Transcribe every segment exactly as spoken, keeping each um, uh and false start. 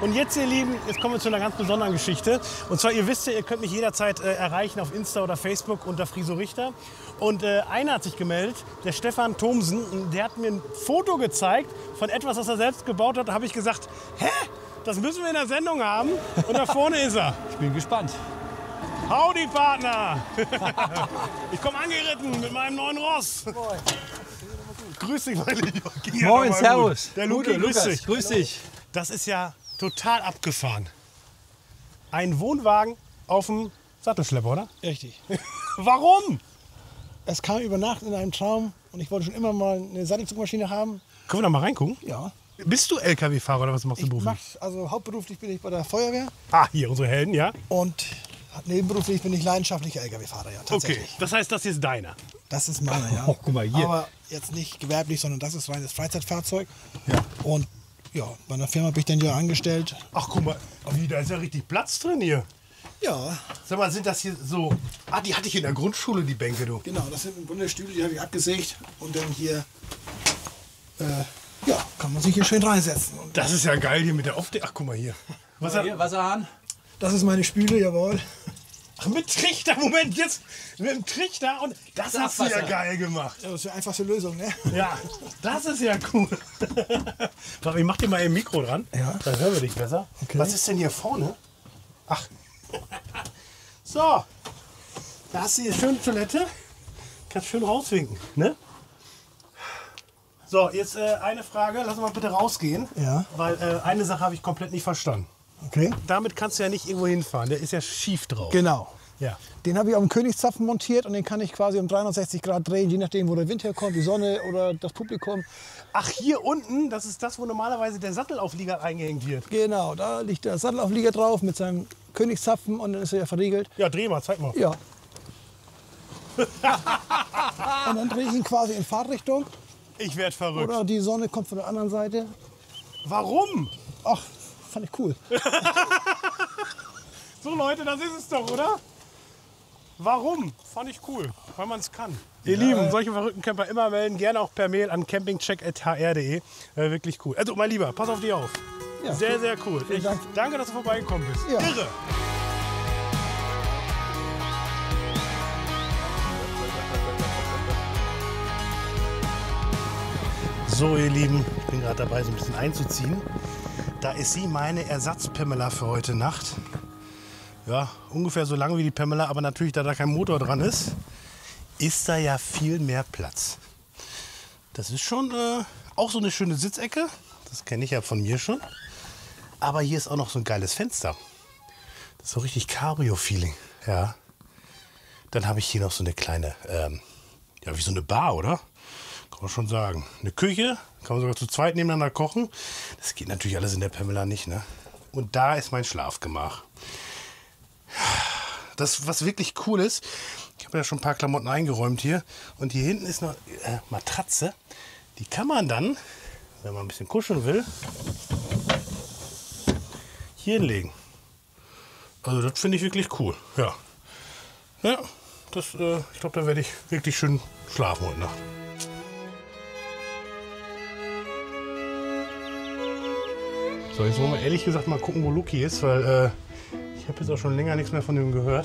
Und jetzt, ihr Lieben, jetzt kommen wir zu einer ganz besonderen Geschichte. Und zwar, ihr wisst ja, ihr könnt mich jederzeit äh, erreichen auf Insta oder Facebook unter Friso Richter. Und äh, einer hat sich gemeldet, der Stefan Thomsen. Und der hat mir ein Foto gezeigt von etwas, was er selbst gebaut hat. Da habe ich gesagt, hä? Das müssen wir in der Sendung haben. Und da vorne ist er. Ich bin gespannt. Howdy, Partner! Ich komme angeritten mit meinem neuen Ross. Moin. Grüß dich, mein Lieber. Moin, servus. Der Luki, grüß Lukas, dich. grüß dich. Das ist ja total abgefahren. Ein Wohnwagen auf dem Sattelschlepper, oder? Richtig. Warum? Es kam über Nacht in einem Traum und ich wollte schon immer mal eine Sattelzugmaschine haben. Können wir da mal reingucken? Ja. Bist du L K W-Fahrer oder was machst du Ich beruflich? mach, also hauptberuflich bin ich bei der Feuerwehr Ah, hier, unsere Helden, ja? und nebenberuflich bin ich leidenschaftlicher L K W-Fahrer, ja, tatsächlich. Okay, das heißt, das hier ist deiner. Das ist meiner, ja. Oh, guck mal hier. Aber jetzt nicht gewerblich, sondern das ist reines Freizeitfahrzeug. Ja. Und ja, bei einer Firma bin ich dann ja angestellt. Ach, guck mal, wie, da ist ja richtig Platz drin hier. Ja, Sag mal, sind das hier so... Ah, die hatte ich in der Grundschule, die Bänke, du. genau, das sind im Grunde Stühle, die habe ich abgesägt und dann hier, äh, ja, kann man sich hier schön reinsetzen. Und Das ist ja geil hier mit der Aufde... Ach, guck mal hier. Was hat... Hier, Wasserhahn. das ist meine Spüle, jawohl. Ach, mit Trichter, Moment, jetzt mit dem Trichter und das hast du ja Abwasser. geil gemacht. Ja, das ist die einfachste Lösung, ne? Ja, das ist ja cool. Sag, ich mach dir mal ein Mikro dran, Ja. dann hören wir dich besser. Okay. Was ist denn hier vorne? Ach, so, da hast du hier schön Toilette, kannst schön rauswinken, ne? So, jetzt äh, eine Frage, lass uns mal bitte rausgehen, Ja. weil äh, eine Sache habe ich komplett nicht verstanden. Okay. Damit kannst du ja nicht irgendwo hinfahren, der ist ja schief drauf. Genau. Ja. Den habe ich auf dem Königszapfen montiert und den kann ich quasi um dreihundertsechzig Grad drehen, je nachdem, wo der Wind herkommt, die Sonne oder das Publikum. Ach, hier unten, das ist das, wo normalerweise der Sattelauflieger eingehängt wird. Genau, da liegt der Sattelauflieger drauf mit seinem Königszapfen und dann ist er ja verriegelt. Ja, dreh mal, zeig mal. Ja. Und dann drehe ich ihn quasi in Fahrtrichtung Ich werd verrückt. oder die Sonne kommt von der anderen Seite. Warum? Ach, fand ich cool. So Leute, das ist es doch, oder? Warum? Fand ich cool, weil man es kann. Ihr Lieben, solche verrückten Camper immer melden, gerne auch per Mail an campingcheck at h r punkt d e. Äh, wirklich cool. Also mein Lieber, pass auf dich auf. Ja. Sehr, sehr cool. Ich, Dank. danke, dass du vorbeigekommen bist. Ja. Irre. So, ihr Lieben, ich bin gerade dabei, so ein bisschen einzuziehen. Da ist sie, meine Ersatz-Pamela für heute Nacht. Ja, ungefähr so lang wie die Pamela, aber natürlich, da da kein Motor dran ist, ist da ja viel mehr Platz. Das ist schon äh, auch so eine schöne Sitzecke. Das kenne ich ja von mir schon. Aber hier ist auch noch so ein geiles Fenster. Das ist so richtig Cabrio-Feeling. Ja. Dann habe ich hier noch so eine kleine, ähm, ja, wie so eine Bar, oder? Kann man schon sagen. Eine Küche, kann man sogar zu zweit nebeneinander kochen. Das geht natürlich alles in der Pamela nicht, ne? Und da ist mein Schlafgemach. Das, was wirklich cool ist, ich habe ja schon ein paar Klamotten eingeräumt hier. Und hier hinten ist noch äh, Matratze. Die kann man dann, wenn man ein bisschen kuscheln will, hier hinlegen. Also das finde ich wirklich cool. Ja, ja das, äh, ich glaube, da werde ich wirklich schön schlafen heute Nacht. So, jetzt wollen wir ehrlich gesagt mal gucken, wo Luki ist, weil äh, ich habe jetzt auch schon länger nichts mehr von ihm gehört.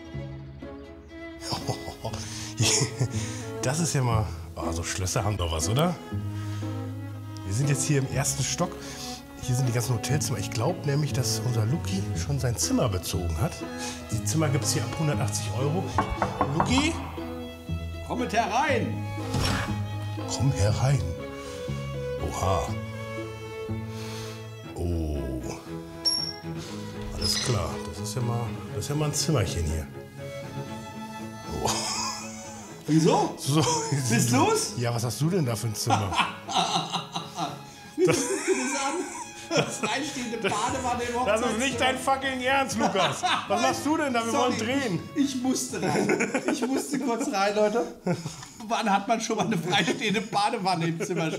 Das ist ja mal... Oh, so Schlösser haben doch was, oder? Wir sind jetzt hier im ersten Stock. Hier sind die ganzen Hotelzimmer. Ich glaube nämlich, dass unser Luki schon sein Zimmer bezogen hat. Die Zimmer gibt es hier ab hundertachtzig Euro. Luki, Komm mit herein. komm herein. Oha. Oh. Alles klar. Das ist ja mal, das ist ja mal ein Zimmerchen hier. Oh. Wieso? So. Bist los? Ja, was hast du denn da für ein Zimmer? Das reinstehende Badewanne im Das ist nicht dein fucking Ernst, Lukas. Was machst du denn da? Wir wollen drehen. Ich musste rein. Ich musste kurz rein, Leute. Wann hat man schon mal eine freistehende Badewanne im Zimmer?